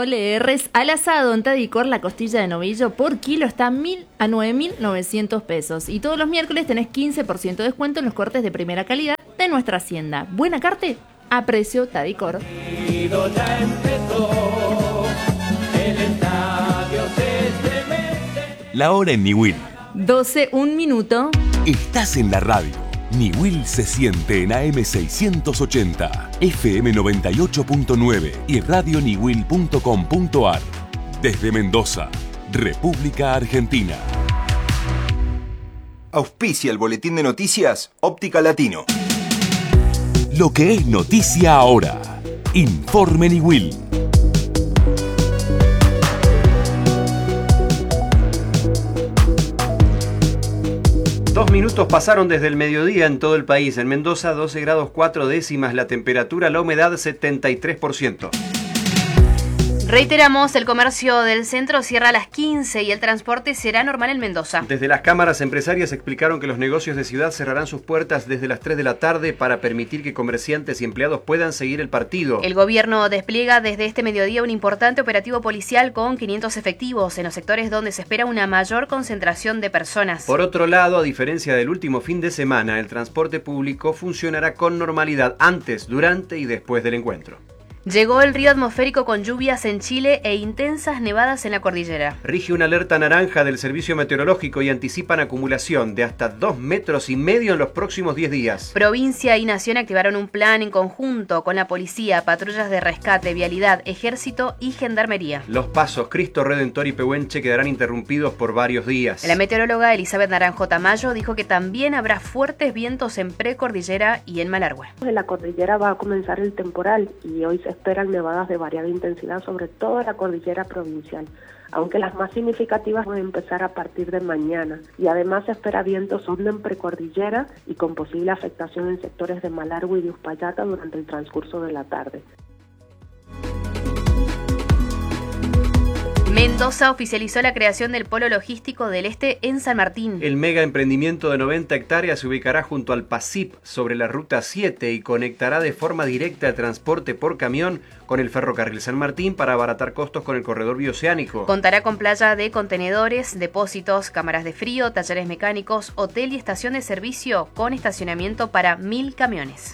no le erres al asado. En Tadicor la costilla de novillo por kilo está a 9.900 pesos. Y todos los miércoles tenés 15% de descuento en los cortes de primera calidad de nuestra hacienda. Buena carne a precio Tadicor. La hora en Niwil. 12, 1 minuto. Estás en la radio. Niwil se siente en AM 680, FM 98.9 y radioniwil.com.ar. Desde Mendoza, República Argentina. Auspicia el boletín de noticias Óptica Latino. Lo que es noticia ahora. Informe Niwil. 2 minutos pasaron desde el mediodía en todo el país. En Mendoza, 12 grados 4 décimas la temperatura, la humedad 73%. Reiteramos, el comercio del centro cierra a las 15 y el transporte será normal en Mendoza. Desde las cámaras empresarias explicaron que los negocios de ciudad cerrarán sus puertas desde las 3 de la tarde para permitir que comerciantes y empleados puedan seguir el partido. El gobierno despliega desde este mediodía un importante operativo policial con 500 efectivos en los sectores donde se espera una mayor concentración de personas. Por otro lado, a diferencia del último fin de semana, el transporte público funcionará con normalidad antes, durante y después del encuentro. Llegó el río atmosférico con lluvias en Chile e intensas nevadas en la cordillera. Rige una alerta naranja del Servicio Meteorológico y anticipan acumulación de hasta 2,5 metros en los próximos 10 días. Provincia y Nación activaron un plan en conjunto con la policía, patrullas de rescate, vialidad, ejército y gendarmería. Los pasos Cristo Redentor y Pehuenche quedarán interrumpidos por varios días. La meteoróloga Elizabeth Naranjo Tamayo dijo que también habrá fuertes vientos en precordillera y en Malargüe. En la cordillera va a comenzar el temporal y hoy se esperan nevadas de variada intensidad sobre toda la cordillera provincial, aunque las más significativas van a empezar a partir de mañana. Y además se espera vientos onda en precordillera y con posible afectación en sectores de Malargüe y de Uspallata durante el transcurso de la tarde. Mendoza oficializó la creación del Polo Logístico del Este en San Martín. El mega emprendimiento de 90 hectáreas se ubicará junto al PASIP sobre la Ruta 7 y conectará de forma directa el transporte por camión con el ferrocarril San Martín para abaratar costos con el corredor bioceánico. Contará con playa de contenedores, depósitos, cámaras de frío, talleres mecánicos, hotel y estación de servicio con estacionamiento para 1.000 camiones.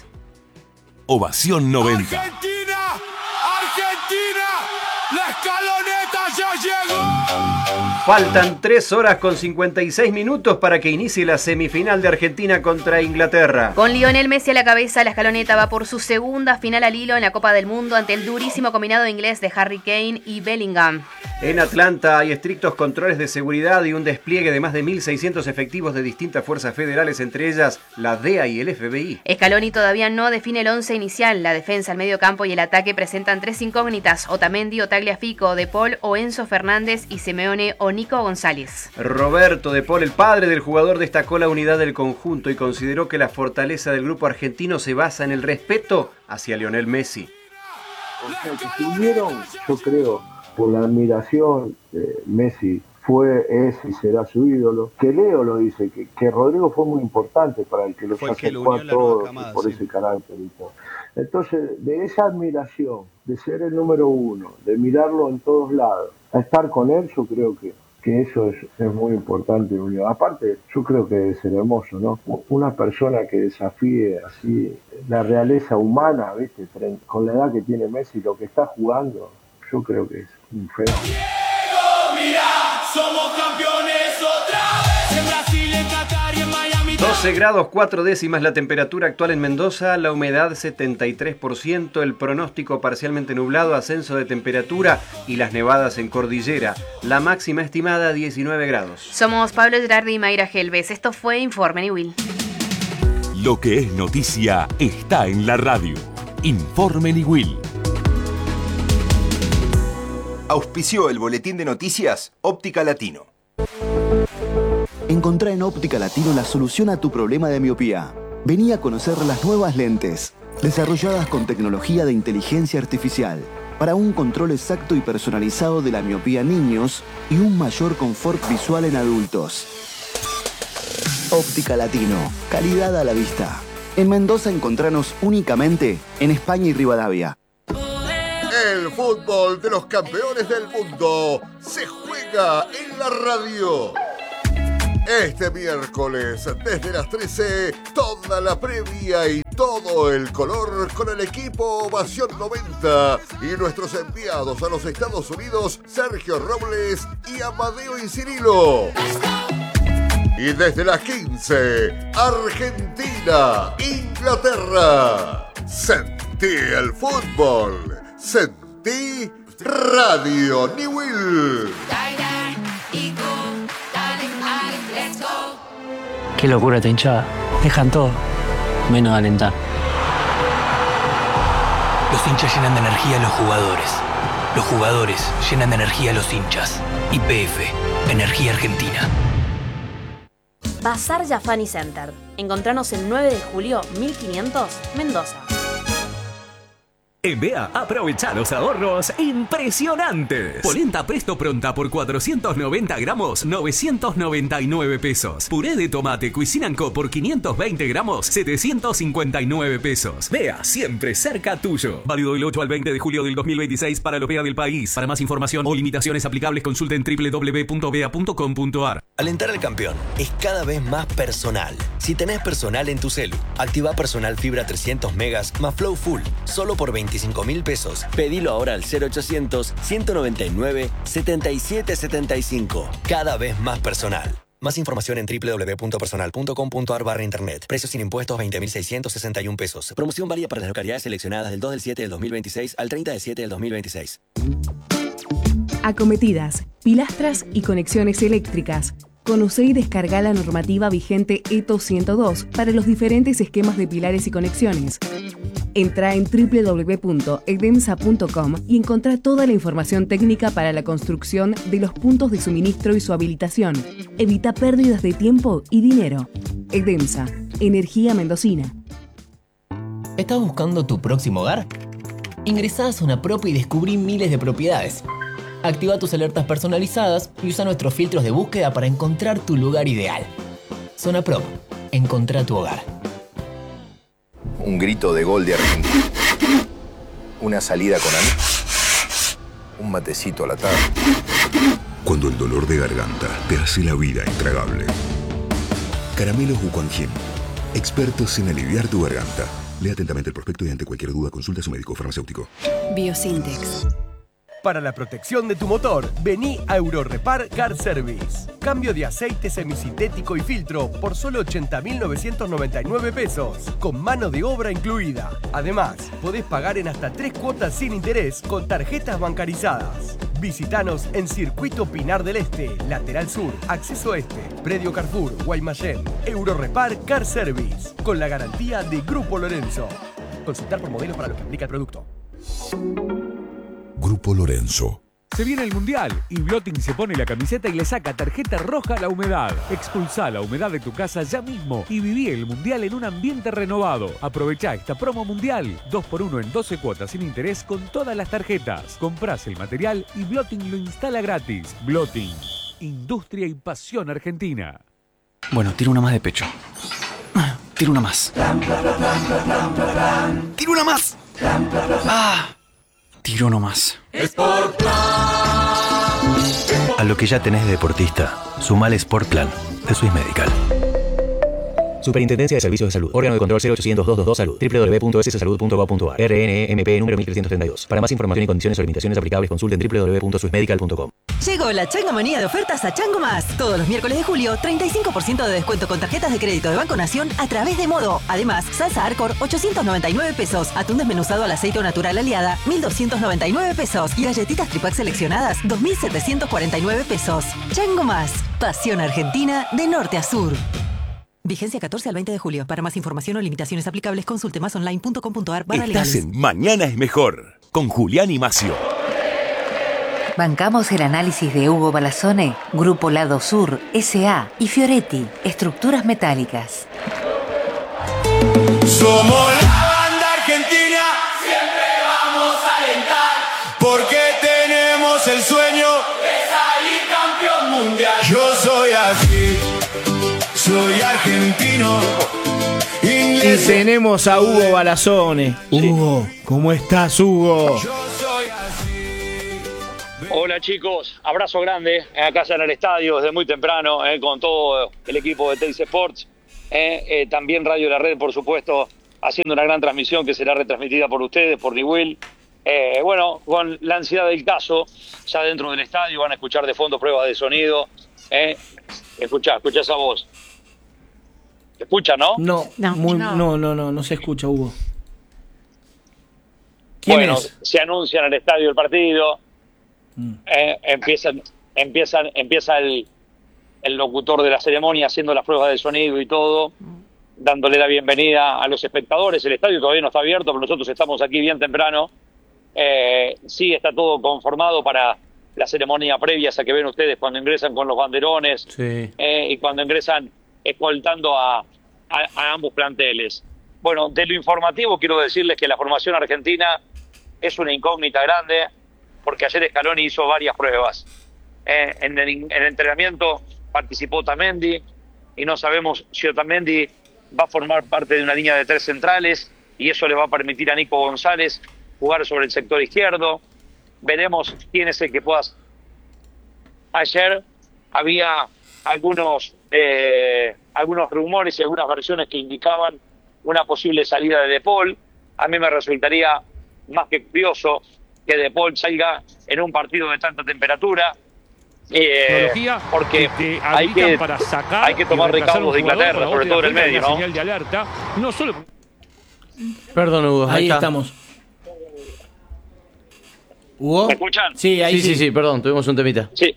Ovación 90. ¡Argentina! ¡Argentina! ¡La escaloneta ya llegó! Faltan 3 horas con 56 minutos para que inicie la semifinal de Argentina contra Inglaterra. Con Lionel Messi a la cabeza, la escaloneta va por su segunda final al hilo en la Copa del Mundo ante el durísimo combinado inglés de Harry Kane y Bellingham. En Atlanta hay estrictos controles de seguridad y un despliegue de más de 1.600 efectivos de distintas fuerzas federales, entre ellas la DEA y el FBI. Scaloni todavía no define el 11 inicial. La defensa, el medio campo y el ataque presentan 3 incógnitas: Otamendi, Tagliafico, De Paul o Enzo Fernández y Simeone o Nico González. Roberto De Paul, el padre del jugador, destacó la unidad del conjunto y consideró que la fortaleza del grupo argentino se basa en el respeto hacia Lionel Messi. O sea, que tuvieron, yo creo, por la admiración, Messi es y será su ídolo. Que Leo lo dice, que Rodrigo fue muy importante para el que los acercó a todos por ese carácter y todo. Entonces, de esa admiración, de ser el número uno, de mirarlo en todos lados, a estar con él, yo creo que eso es muy importante. Aparte, yo creo que debe ser hermoso, ¿no? Una persona que desafíe así la realeza humana, ¿viste? Con la edad que tiene Messi, lo que está jugando, yo creo que es un fenómeno. Diego, mira, somos campeones otra vez en Brasil, en Qatar y en Miami. 12 grados 4 décimas la temperatura actual en Mendoza, la humedad 73%, el pronóstico parcialmente nublado, ascenso de temperatura y las nevadas en cordillera. La máxima estimada 19 grados. Somos Pablo Gerardi y Mayra Gelbes. Esto fue Informe Niwil. Lo que es noticia está en la radio. Informe Niwil. Auspició el boletín de noticias Óptica Latino. Encontrá en Óptica Latino la solución a tu problema de miopía. Vení a conocer las nuevas lentes, desarrolladas con tecnología de inteligencia artificial, para un control exacto y personalizado de la miopía en niños y un mayor confort visual en adultos. Óptica Latino, calidad a la vista. En Mendoza encontranos únicamente en España y Rivadavia. El fútbol de los campeones del mundo se juega en la radio. Este miércoles, desde las 13, toda la previa y todo el color con el equipo Ovación 90 y nuestros enviados a los Estados Unidos, Sergio Robles y Amadeo Incirilo. Y desde las 15, Argentina, Inglaterra. Sentí el fútbol. Sentí Radio Newell. Qué locura esta hinchada. Dejan todo, menos alentar. Los hinchas llenan de energía a los jugadores. Los jugadores llenan de energía a los hinchas. YPF, Energía Argentina. Bazar Yafani Center. Encontranos el 9 de julio 1500, Mendoza. En BEA, aprovecha los ahorros impresionantes. Polenta Presto Pronta por 490 gramos, 999 pesos. Puré de tomate Cuisine & Co por 520 gramos, 759 pesos. BEA, siempre cerca tuyo. Válido del 8 al 20 de julio del 2026 para los BEA del país. Para más información o limitaciones aplicables, consulten www.bea.com.ar. Alentar al campeón es cada vez más personal. Si tenés personal en tu celu, activa Personal Fibra 300 megas más Flow Full, solo por 25.000 pesos. Pedilo ahora al 0800-199-7775. Cada vez más personal. Más información en www.personal.com.ar/internet. Precios sin impuestos 20.661 pesos. Promoción válida para las localidades seleccionadas del 2 del 7 del 2026 al 30 del 7 del 2026. Acometidas, pilastras y conexiones eléctricas. Conoce y descarga la normativa vigente ETO 102 para los diferentes esquemas de pilares y conexiones. Entra en www.edemsa.com y encontrá toda la información técnica para la construcción de los puntos de suministro y su habilitación. Evita pérdidas de tiempo y dinero. Edemsa, Energía Mendocina. ¿Estás buscando tu próximo hogar? Ingresá a Zona Prop y descubrí miles de propiedades. Activa tus alertas personalizadas y usa nuestros filtros de búsqueda para encontrar tu lugar ideal. Zona Prop. Encontrá tu hogar. Un grito de gol de Argentina. Una salida con amigos. Un matecito a la tarde. Cuando el dolor de garganta te hace la vida intragable. Caramelos Wuquanjin. Expertos en aliviar tu garganta. Lea atentamente el prospecto y ante cualquier duda consulta a su médico farmacéutico. Biosintex. Para la protección de tu motor, vení a Eurorepar Car Service. Cambio de aceite semisintético y filtro por solo 80.999 pesos, con mano de obra incluida. Además, podés pagar en hasta 3 cuotas sin interés con tarjetas bancarizadas. Visítanos en Circuito Pinar del Este, Lateral Sur, Acceso Este, Predio Carrefour, Guaymallén. Eurorepar Car Service, con la garantía de Grupo Lorenzo. Consultar por modelos para lo que implica el producto. Grupo Lorenzo. Se viene el Mundial y Blotting se pone la camiseta y le saca tarjeta roja a la humedad. Expulsá la humedad de tu casa ya mismo y viví el Mundial en un ambiente renovado. Aprovechá esta promo Mundial. 2x1 en 12 cuotas sin interés con todas las tarjetas. Comprás el material y Blotting lo instala gratis. Blotting. Industria y pasión argentina. Bueno, tiro una más de pecho. Tiro una más. Tiro una más. ¡Ah! Tiro nomás. Sportplan. A lo que ya tenés de deportista, sumale Sportplan de Swiss Medical. Superintendencia de Servicios de Salud. Órgano de control 0800-222 Salud. www.sssalud.gov.ar. RNMP número 1332. Para más información y condiciones o limitaciones aplicables, consulten www.swissmedical.com. Llegó la changomanía de ofertas a Chango Más. Todos los miércoles de julio, 35% de descuento con tarjetas de crédito de Banco Nación a través de Modo. Además, salsa Arcor, 899 pesos. Atún desmenuzado al aceite natural aliada, 1.299 pesos. Y galletitas Tripac seleccionadas, 2.749 pesos. Chango Más. Pasión argentina de norte a sur. Vigencia 14 al 20 de julio. Para más información o limitaciones aplicables, consulte másonline.com.ar/legales. Estás en Mañana es Mejor, con Julián y Macio. Bancamos el análisis de Hugo Balazone, Grupo Lado Sur, S.A. y Fioretti, Estructuras Metálicas. Somos la banda argentina, siempre vamos a alentar, porque tenemos el sueño de salir campeón mundial. Yo soy así, soy argentino. Y tenemos a Hugo Balazone. Hugo, ¿cómo estás, Hugo? Yo soy Hola chicos, abrazo grande acá en el estadio desde muy temprano con todo el equipo de Teis Sports, también Radio La Red por supuesto haciendo una gran transmisión que será retransmitida por ustedes, por Niwil. Bueno, con la ansiedad del caso, ya dentro del estadio van a escuchar de fondo pruebas de sonido. Escuchá esa voz. ¿Se escucha, no? No se escucha, Hugo. ¿Quién bueno, es? Se anuncia en el estadio el partido. Empieza el locutor de la ceremonia haciendo las pruebas de sonido y todo, dándole la bienvenida a los espectadores. El estadio todavía no está abierto, pero nosotros estamos aquí bien temprano. Sí, está todo conformado para la ceremonia previa, esa que ven ustedes cuando ingresan con los banderones, Sí. Y cuando ingresan escoltando a ambos planteles. Bueno, de lo informativo quiero decirles que la formación argentina es una incógnita grande, porque ayer Scaloni hizo varias pruebas. En el entrenamiento participó Otamendi, y no sabemos si Otamendi va a formar parte de una línea de 3 centrales, y eso le va a permitir a Nico González jugar sobre el sector izquierdo. Veremos quién es el que pueda. Ayer había algunos rumores y algunas versiones que indicaban una posible salida de De Paul. A mí me resultaría más que curioso que De Paul salga en un partido de tanta temperatura, porque hay que tomar recaudos de Inglaterra, sobre todo en el medio, ¿no? Señal de alerta, no solo... Perdón, Hugo. Ahí estamos. ¿Hugo? ¿Me escuchan? Sí, ahí sí, perdón, tuvimos un temita. Sí.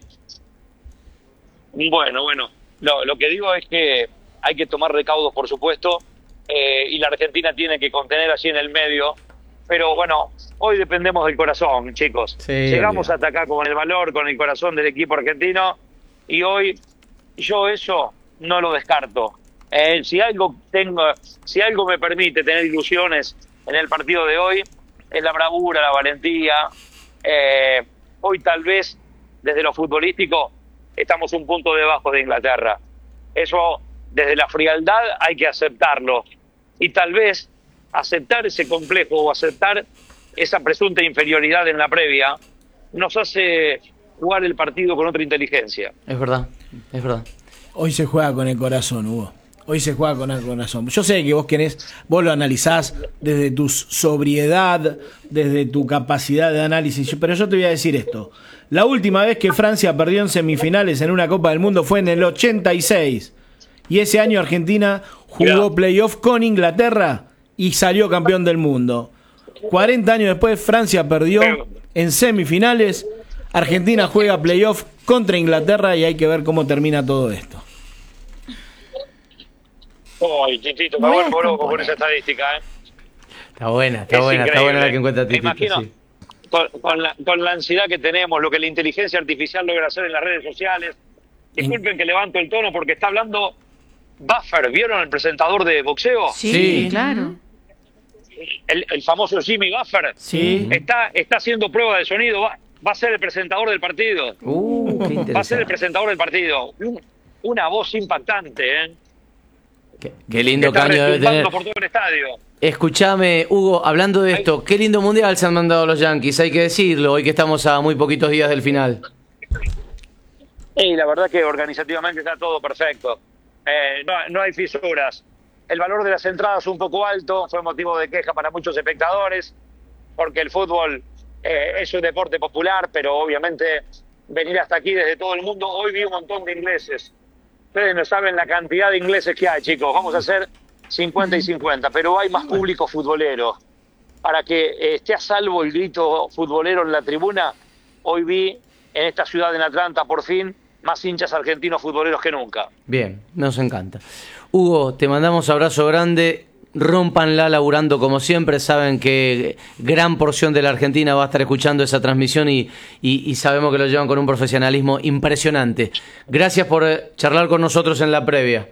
Bueno. Lo que digo es que hay que tomar recaudos, por supuesto, y la Argentina tiene que contener allí en el medio. Pero bueno, hoy dependemos del corazón, chicos. Sí, llegamos a atacar con el valor, con el corazón del equipo argentino, y hoy yo eso no lo descarto. Si algo me permite tener ilusiones en el partido de hoy, es la bravura, la valentía. Hoy tal vez, desde lo futbolístico, estamos un punto debajo de Inglaterra. Eso, desde la frialdad, hay que aceptarlo. Y tal vez aceptar ese complejo o aceptar esa presunta inferioridad en la previa nos hace jugar el partido con otra inteligencia. Es verdad. Hoy se juega con el corazón, Hugo. Hoy se juega con el corazón. Yo sé que vos lo analizás desde tu sobriedad, desde tu capacidad de análisis, pero yo te voy a decir esto. La última vez que Francia perdió en semifinales en una Copa del Mundo fue en el 86. Y ese año Argentina jugó playoff con Inglaterra y salió campeón del mundo. 40 años después Francia perdió en semifinales, Argentina juega playoff contra Inglaterra y hay que ver cómo termina todo esto. Ay, Titito, me vuelvo loco con esa estadística, Está buena la que encuentra Titito. Me imagino, sí. con la ansiedad que tenemos, lo que la inteligencia artificial logra hacer en las redes sociales. Disculpen que levanto el tono porque está hablando Buffer. ¿Vieron el presentador de boxeo? Sí. Claro. El famoso Jimmy Buffer. Sí. Está haciendo prueba de sonido. Va a ser el presentador del partido. Qué interesante. Va a ser el presentador del partido. Una voz impactante, ¿eh? Qué lindo cambio debe tener. Por todo el estadio. Escuchame, Hugo, hablando de esto, qué lindo mundial se han mandado los Yankees, hay que decirlo, hoy que estamos a muy poquitos días del final. Y la verdad que organizativamente está todo perfecto. No hay fisuras. El valor de las entradas un poco alto, fue motivo de queja para muchos espectadores, porque el fútbol es un deporte popular, pero obviamente venir hasta aquí desde todo el mundo. Hoy vi un montón de ingleses. Ustedes no saben la cantidad de ingleses que hay, chicos. Vamos a hacer 50 y 50, pero hay más público futbolero. Para que esté a salvo el grito futbolero en la tribuna, hoy vi en esta ciudad, en Atlanta, por fin, más hinchas argentinos futboleros que nunca. Bien, nos encanta. Hugo, te mandamos abrazo grande. Rómpanla laburando como siempre. Saben que gran porción de la Argentina va a estar escuchando esa transmisión y sabemos que lo llevan con un profesionalismo impresionante. Gracias por charlar con nosotros en la previa.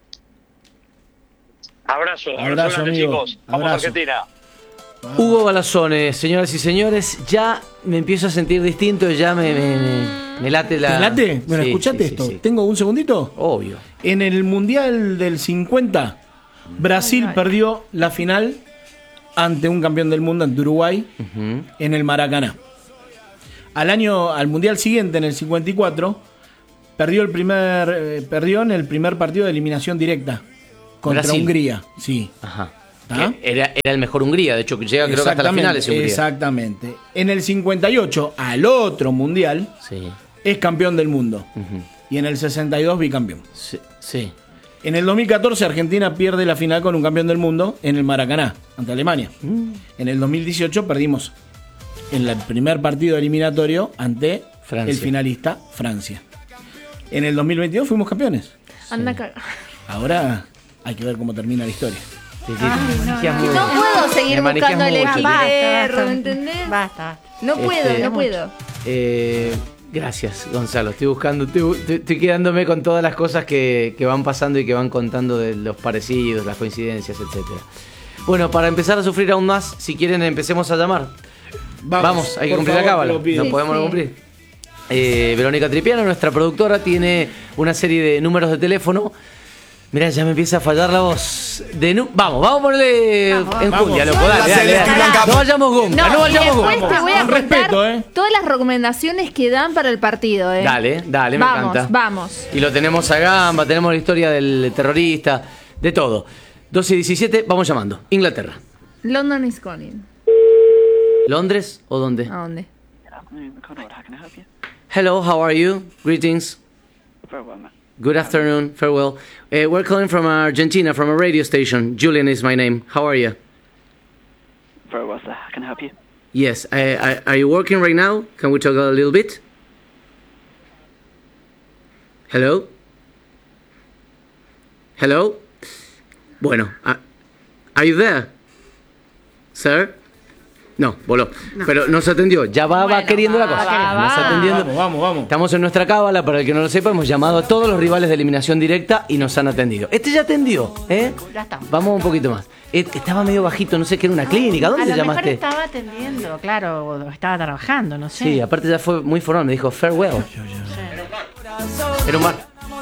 Abrazo grande, amigo. Chicos. Vamos a Argentina. Hugo Balazzone, señoras y señores, ya me empiezo a sentir distinto, ya me late la... ¿Te late? Bueno, sí, escuchate esto. Sí. ¿Tengo un segundito? Obvio. En el Mundial del 50, Brasil perdió la final ante un campeón del mundo, ante Uruguay, en el Maracaná. al Mundial siguiente, en el 54, perdió en el primer partido de eliminación directa contra Brasil. Hungría. Sí. Ajá. Era el mejor Hungría, de hecho, que llega creo que hasta las finales Hungría. Exactamente. En el 58, al otro Mundial, es campeón del mundo. Y en el 62, bicampeón. Sí. En el 2014, Argentina pierde la final con un campeón del mundo en el Maracaná, ante Alemania. En el 2018 perdimos en el primer partido eliminatorio ante Francia. el finalista, Francia. En el 2022 fuimos campeones. Anda acá. Ahora hay que ver cómo termina la historia. No puedo seguir buscando el equilibrio, ¿entendés? Basta. No puedo. Gracias, Gonzalo. Estoy buscando, estoy quedándome con todas las cosas que van pasando y que van contando de los parecidos, las coincidencias, etcétera. Bueno, para empezar a sufrir aún más, si quieren empecemos a llamar. Vamos, hay que cumplir la cábala. No podemos cumplir. Verónica Tripiano, nuestra productora, tiene una serie de números de teléfono. Mirá, ya me empieza a fallar la voz. Vamos a ponerle enjundia, loco. Dale. No vayamos gonga, no vayamos gonga. Después te voy a contar todas las recomendaciones que dan para el partido. Dale, me encanta. Vamos. Y lo tenemos a Gamba, tenemos la historia del terrorista, de todo. 12:17, vamos llamando. Inglaterra. London is calling. ¿Londres o dónde? ¿A dónde? Hello, how are you? Greetings. Very well, man. Good afternoon, farewell. We're calling from Argentina, from a radio station. Julian is my name. How are you? Very well, sir. How can I help you? Yes. Are you working right now? Can we talk a little bit? Hello? Hello? Bueno, are you there? Sir? No, voló. Pero nos atendió. Ya va queriendo la cosa. Nos atendiendo. Vamos. Estamos en nuestra cábala, para el que no lo sepa, hemos llamado a todos los rivales de eliminación directa y nos han atendido. Este ya atendió, ¿eh? Ya está. Vamos un poquito más. Estaba medio bajito, no sé qué era una clínica. ¿Dónde llamaste? A lo mejor estaba atendiendo, claro, o estaba trabajando, no sé. Sí, aparte ya fue muy formal, me dijo farewell. Era un bar.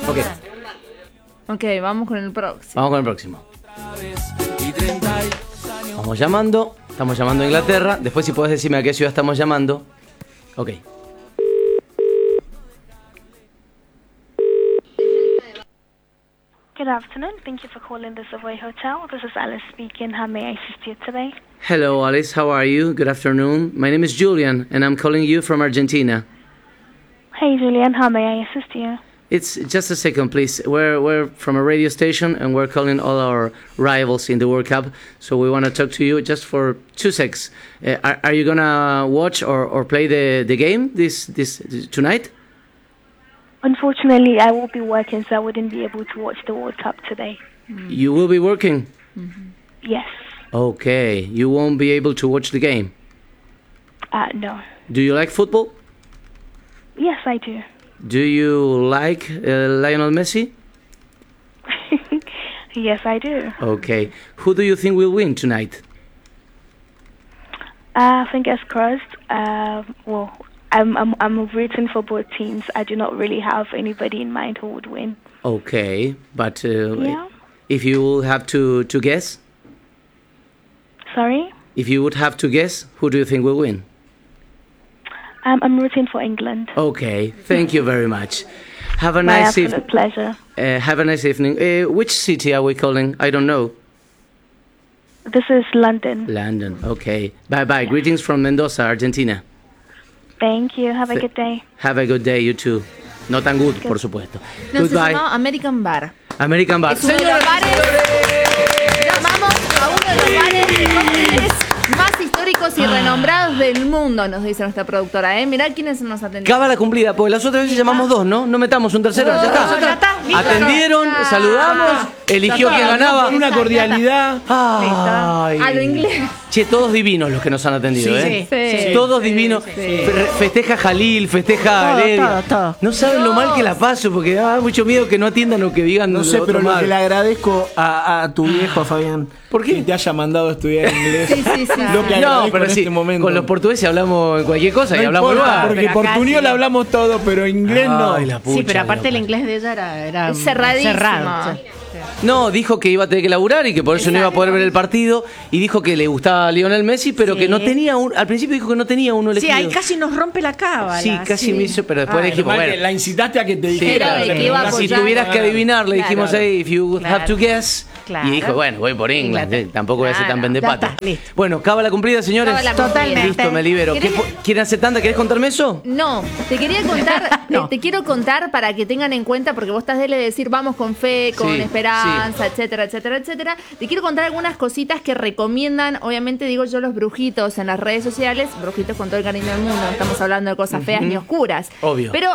Ok, vamos con el próximo. Vamos con el próximo. Vamos llamando. Estamos llamando a Inglaterra. Después si podés decirme a qué ciudad estamos llamando. Ok. Good afternoon. Thank you for calling the Savoy Hotel. This is Alice speaking. How may I assist you today? Hello, Alice. How are you? Good afternoon. My name is Julian, and I'm calling you from Argentina. Hey, Julian. How may I assist you? It's just a second, please. We're from a radio station, and we're calling all our rivals in the World Cup. So we want to talk to you just for 2 seconds. Are you gonna watch or play the game this tonight? Unfortunately, I will be working, so I wouldn't be able to watch the World Cup today. You will be working? Yes. Okay. You won't be able to watch the game? No. Do you like football? Yes, I do. Do you like Lionel Messi? Yes, I do. Okay. Who do you think will win tonight? Fingers crossed. Well, I'm rooting for both teams. I do not really have anybody in mind who would win. Okay, but if you will have to guess? Sorry? If you would have to guess, who do you think will win? I'm rooting for England. Okay, thank you very much. Have a nice evening. My absolute pleasure. Have a nice evening. Which city are we calling? I don't know. This is London. London, okay. Bye-bye. Greetings from Mendoza, Argentina. Thank you. Have a good day. Have a good day, you too. No tan good, por supuesto. No, se llama American Bar. American Bar. Es uno de los bares. Llamamos a uno de los bares de cócteles más históricos y renombrados del mundo, nos dice nuestra productora, Mirá quiénes nos atendieron. Cábala cumplida, porque las otras veces llamamos 2, ¿no? No metamos un tercero, ya está. Atendieron, saludamos, eligió quién ganaba. Una cordialidad. Ay. A lo inglés. Che, todos divinos los que nos han atendido, Sí. Todos divinos. Festeja Jalil, festeja Heredia. Todo. No saben lo mal que la paso, porque da mucho miedo que no atiendan o que digan. No sé, pero lo que le agradezco a tu viejo, a Fabián, ¿por qué? Que te haya mandado a estudiar inglés. Sí. Lo que No, pero en sí, este momento. con los portugueses hablamos en cualquier cosa y No hablamos importa, igual. porque portuñol hablamos todo, pero inglés no. Ay, la pucha, Sí, pero aparte loco. el inglés de ella era Cerradísimo. cerrado. No, dijo que iba a tener que laburar y que por eso no iba a poder ver el partido. Y dijo que le gustaba a Lionel Messi, pero que no tenía al principio dijo que no tenía uno elegido. Sí, ahí casi nos rompe la cábala. Sí, casi me hizo, pero después le dijimos, bueno. La incitaste a que te dijera. Si tuvieras que adivinar, le dijimos ahí, if you would have to guess. Claro. Y dijo, bueno, voy por England. Tampoco voy a ser tan pendepato. Bueno, cábala cumplida, señores. Totalmente. Listo, me libero. ¿Quieren hacer tanta? ¿Querés contarme eso? No, te quería contar, te quiero contar para que tengan en cuenta, porque vos estás de decir vamos con fe, con esperanza, etcétera, etcétera, etcétera. Te quiero contar algunas cositas que recomiendan, obviamente digo yo, los brujitos en las redes sociales, brujitos con todo el cariño del mundo, no estamos hablando de cosas feas ni oscuras. Obvio. Pero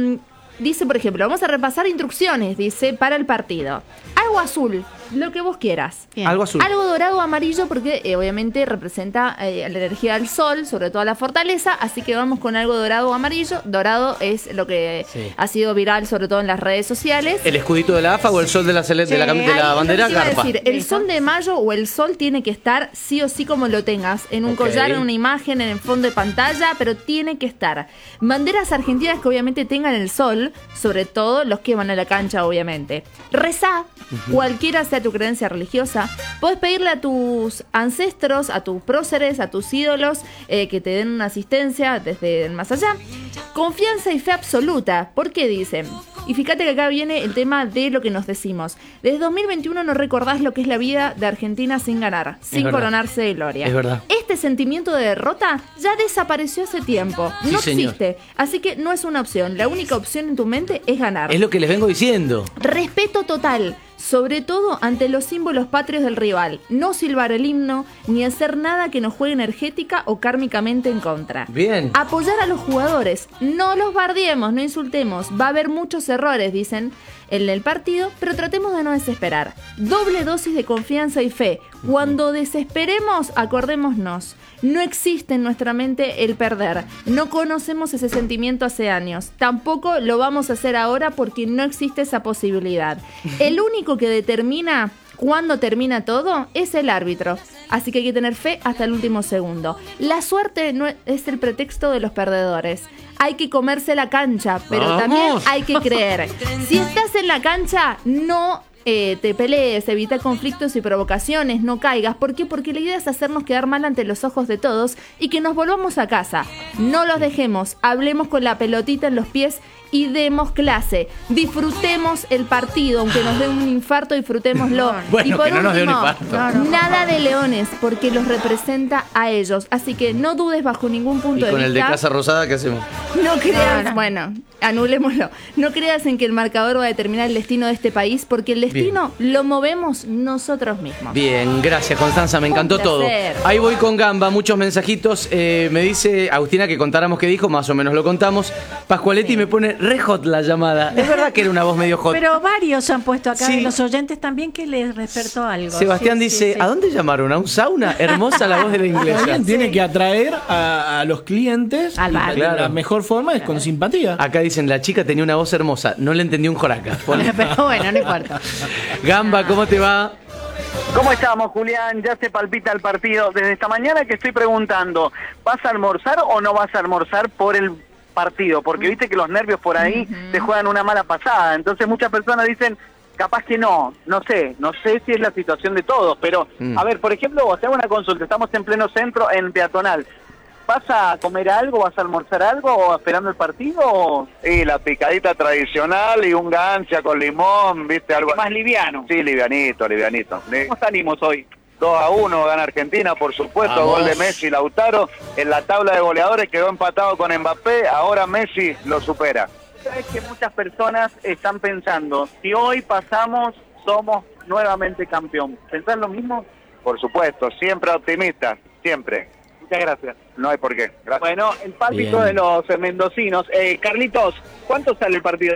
dice, por ejemplo, vamos a repasar instrucciones, dice, para el partido. Algo azul, lo que vos quieras. Bien. Algo azul. Algo dorado o amarillo porque obviamente representa la energía del sol, sobre todo la fortaleza, así que vamos con algo dorado o amarillo. Dorado es lo que ha sido viral, sobre todo en las redes sociales. ¿El escudito de la AFA o el sol de la bandera? Garpa. Decir, el sol de mayo o el sol tiene que estar sí o sí como lo tengas, en un collar, en una imagen, en el fondo de pantalla, pero tiene que estar. Banderas argentinas que obviamente tengan el sol, sobre todo los que van a la cancha, obviamente. Rezá, cualquiera sea tu creencia religiosa, podés pedirle a tus ancestros, a tus próceres, a tus ídolos, que te den una asistencia desde el más allá. Confianza y fe absoluta. ¿Por qué dicen? Y fíjate que acá viene el tema de lo que nos decimos. Desde 2021 no recordás lo que es la vida de Argentina sin ganar, sin coronarse de gloria. Es verdad. Este sentimiento de derrota ya desapareció hace tiempo. No existe. Así que no es una opción. La única opción en tu mente es ganar. Es lo que les vengo diciendo. Respeto total. Sobre todo ante los símbolos patrios del rival. No silbar el himno, ni hacer nada que nos juegue energética o kármicamente en contra. Bien. Apoyar a los jugadores. No los bardiemos, no insultemos. Va a haber muchos errores, dicen, en el partido, pero tratemos de no desesperar. Doble dosis de confianza y fe. Cuando desesperemos, acordémonos. No existe en nuestra mente el perder. No conocemos ese sentimiento hace años. Tampoco lo vamos a hacer ahora porque no existe esa posibilidad. El único que determina cuándo termina todo es el árbitro. Así que hay que tener fe hasta el último segundo. La suerte no es el pretexto de los perdedores. Hay que comerse la cancha, pero también hay que creer. Si estás en la cancha, no te pelees, evita conflictos y provocaciones, no caigas. ¿Por qué? Porque la idea es hacernos quedar mal ante los ojos de todos y que nos volvamos a casa. No los dejemos, hablemos con la pelotita en los pies y demos clase. Disfrutemos el partido, aunque nos dé un infarto, disfrutémoslo. Bueno, y por que no nos dé un infarto. Nada de leones, porque los representa a ellos. Así que no dudes bajo ningún punto de vista. ¿Y con el de Casa Rosada qué hacemos? No creas, bueno, anulémoslo. No creas en que el marcador va a determinar el destino de este país, porque el destino lo movemos nosotros mismos. Bien, gracias Constanza, me encantó todo. Ahí voy con Gamba, muchos mensajitos. Me dice Agustina que contáramos qué dijo, más o menos lo contamos. Pascualetti me pone re hot la llamada. Es verdad que era una voz medio hot. Pero varios han puesto acá, de los oyentes también, que les despertó algo. Sebastián dice, ¿a dónde llamaron? ¿A un sauna? Hermosa la voz de la inglesa. Alguien tiene que atraer a los clientes. Al bar. La mejor forma es con simpatía. Acá dicen, la chica tenía una voz hermosa. No le entendí un joraca. Pero bueno, no importa. Gamba, ¿cómo te va? ¿Cómo estamos, Julián? Ya se palpita el partido. Desde esta mañana que estoy preguntando, ¿vas a almorzar o no vas a almorzar por el partido? Porque viste que los nervios por ahí te juegan una mala pasada. Entonces muchas personas dicen, capaz que no sé si es la situación de todos, pero a ver, por ejemplo, os hago una consulta, estamos en pleno centro, en peatonal. ¿Vas a comer algo, vas a almorzar algo o esperando el partido? Sí, la picadita tradicional y un gancia con limón, ¿viste? Algo más liviano. Sí, livianito. ¿Cómo salimos hoy? 2-1 gana Argentina, por supuesto. Vamos. Gol de Messi, Lautaro. En la tabla de goleadores quedó empatado con Mbappé. Ahora Messi lo supera. Sabes que muchas personas están pensando, si hoy pasamos, somos nuevamente campeón. ¿Pensás lo mismo? Por supuesto, siempre optimista, siempre. Muchas gracias. No hay por qué. Gracias. Bueno, el pálpito de los mendocinos. Carlitos, ¿cuánto sale el partido?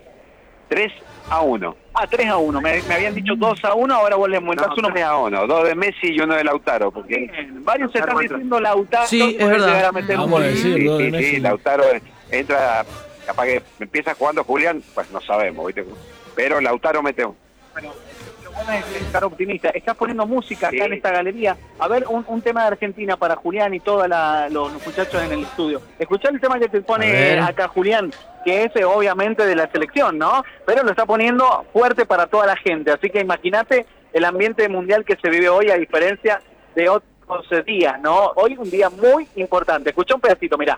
3-1. 3-1. Me habían dicho 2-1, ahora vos le aumentás uno. 3-1. 2 de Messi y uno de Lautaro. Porque varios se están diciendo Lautaro. Sí, es verdad. Vamos a decirlo. Sí, Lautaro entra, capaz que empieza jugando Julián, pues no sabemos, ¿viste? Pero Lautaro mete uno. Bueno, lo estar optimista. Estás poniendo música acá en esta galería. A ver, un tema de Argentina para Julián y todos los muchachos en el estudio. Escuchá el tema que te pone acá Julián, que es obviamente de la selección, ¿no? Pero lo está poniendo fuerte para toda la gente. Así que imagínate el ambiente mundial que se vive hoy, a diferencia de otros días, ¿no? Hoy es un día muy importante. Escuchá un pedacito, mirá.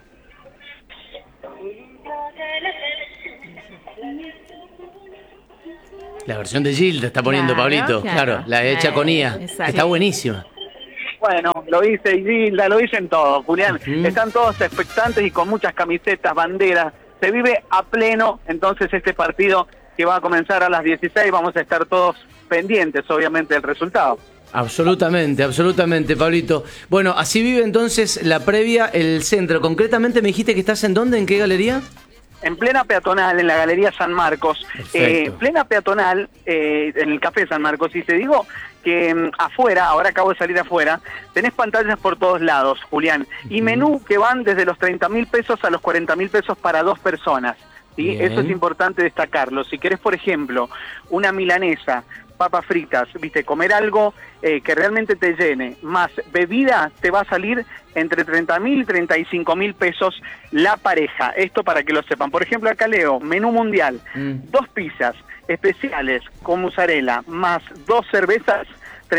La versión de Gilda está poniendo Pablito, claro, la hecha con IA, está buenísima. Bueno, lo dice Gilda, lo dicen todos, Julián. Están todos expectantes y con muchas camisetas, banderas. Se vive a pleno, entonces este partido que va a comenzar a las 16, vamos a estar todos pendientes, obviamente, del resultado. Absolutamente, absolutamente, Pablito. Bueno, así vive entonces la previa, el centro. Concretamente me dijiste que estás ¿en dónde? ¿En qué galería? En plena peatonal, en la Galería San Marcos. Plena peatonal, en el Café San Marcos. Y te digo que afuera, ahora acabo de salir afuera, tenés pantallas por todos lados, Julián. Y menú que van desde los 30.000 pesos a los 40.000 pesos para 2 personas. ¿Sí? Eso es importante destacarlo. Si querés, por ejemplo, una milanesa, papas fritas, viste, comer algo que realmente te llene, más bebida, te va a salir entre 30.000 y 35.000 pesos la pareja. Esto para que lo sepan. Por ejemplo, acá leo, menú mundial, 2 pizzas especiales con mozzarella, más 2 cervezas,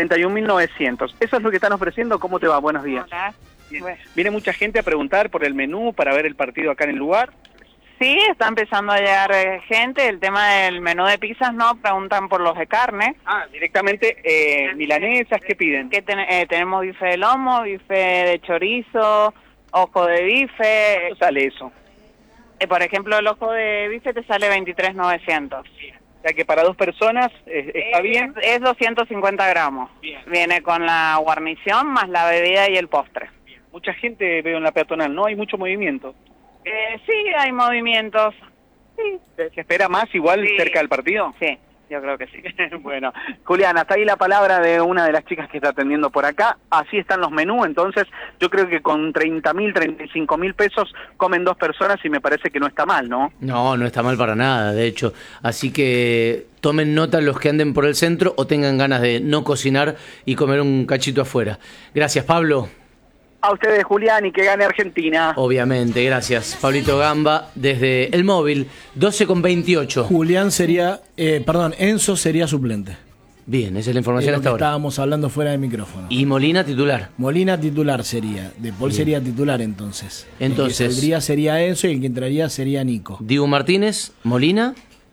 31.900. Eso es lo que están ofreciendo. ¿Cómo te va? Buenos días. Hola. ¿Viene mucha gente a preguntar por el menú, para ver el partido acá en el lugar? Sí, está empezando a llegar gente. El tema del menú de pizzas, no, preguntan por los de carne. Ah, directamente milanesas, ¿qué piden? Que tenemos bife de lomo, bife de chorizo, ojo de bife. ¿Cuánto sale eso? Por ejemplo, el ojo de bife te sale 23.900. O sea que para 2 personas está bien. Es 250 gramos. Bien. Viene con la guarnición más la bebida y el postre. Bien. Mucha gente veo en la peatonal, ¿no? Hay mucho movimiento. Sí, hay movimientos. Sí. ¿Se espera más igual cerca del partido? Sí, yo creo que sí. Bueno, Julián, hasta ahí la palabra de una de las chicas que está atendiendo por acá. Así están los menús, entonces yo creo que con 30.000, 35.000 pesos comen 2 personas y me parece que no está mal, ¿no? No, no está mal para nada, de hecho. Así que tomen nota los que anden por el centro o tengan ganas de no cocinar y comer un cachito afuera. Gracias, Pablo. A ustedes, Julián, y que gane Argentina. Obviamente, gracias. Pablito Gamba, desde el móvil, 12:28. Julián sería, Enzo sería suplente. Bien, esa es la información hasta ahora. Estábamos hablando fuera de micrófono. ¿Y Molina titular? Molina titular sería. De Paul sería titular entonces. Entonces. El que saldría sería Enzo y el que entraría sería Nico. Dibu Martínez, Molina.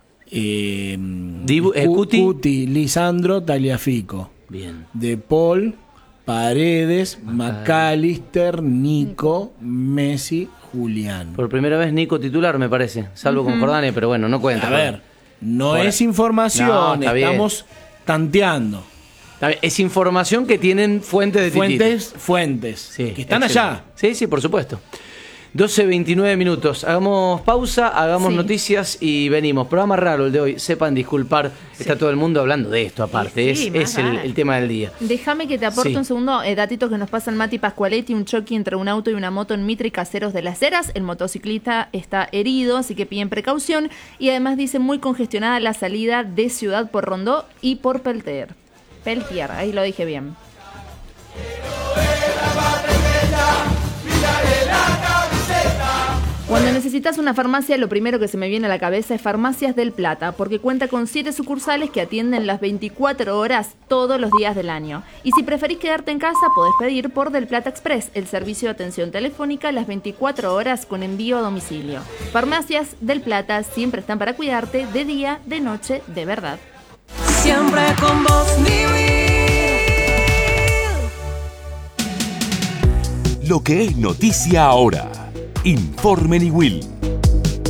Cuti, Lisandro, Tagliafico. Bien. De Paul, Paredes, McAllister, Nico, Messi, Julián. Por primera vez Nico titular, me parece. Salvo con Jordania, pero bueno, no cuenta. A ver, no es información, no, estamos tanteando. Es información que tienen fuentes de Fuentes, sí, que están allá. Sí, por supuesto. 12:29 minutos. Hagamos pausa, hagamos noticias y venimos. Programa raro el de hoy, sepan disculpar. Está todo el mundo hablando de esto aparte. Es el tema del día. Déjame que te aporte un segundo datito que nos pasa el Mati Pascualetti. Un choque entre un auto y una moto en Mitre y Caseros de las Heras. El motociclista está herido, así que piden precaución. Y además dice muy congestionada la salida de Ciudad por Rondó y por Peltier. Ahí lo dije bien. Cuando necesitas una farmacia, lo primero que se me viene a la cabeza es Farmacias del Plata, porque cuenta con 7 sucursales que atienden las 24 horas todos los días del año. Y si preferís quedarte en casa, podés pedir por Del Plata Express, el servicio de atención telefónica las 24 horas con envío a domicilio. Farmacias del Plata siempre están para cuidarte de día, de noche, de verdad. Siempre con vos, Lo que es noticia ahora. Informe Niwil.